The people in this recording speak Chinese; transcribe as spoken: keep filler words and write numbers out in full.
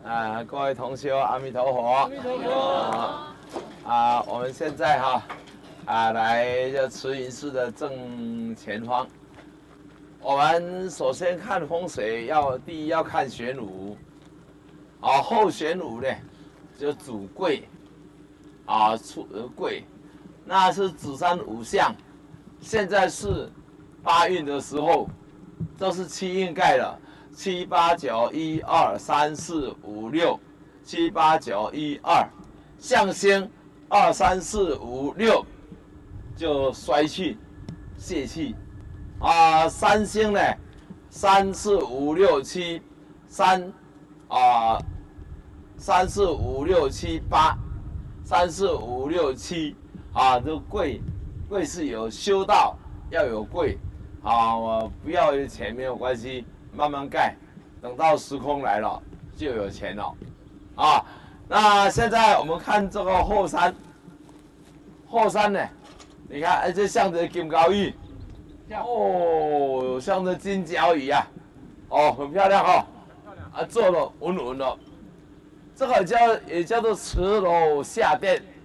啊，各位同学，阿弥陀佛！阿弥陀佛！啊，啊我们现在哈，啊，来这慈云寺的正前方。我们首先看风水要，第一要看玄武，啊，后玄武呢，就主贵，啊，出贵，那是子山五象。现在是八运的时候，都是七运盖了。 七八九一二三四五六，七八九一二，象星二三四五六就衰气、泄气啊。三星呢，三四五六七三啊，三四五六七八，三四五六七啊，这贵贵是有修道，要有贵啊，我不要有钱没有关系。 慢慢盖，等到时空来了就有钱了，啊！那现在我们看这个后山，后山呢，你看，哎，这像着金钩鱼，哦，像着金角鱼啊，哦，很漂亮哦，啊，做了稳稳的，这个叫也叫做慈楼下殿。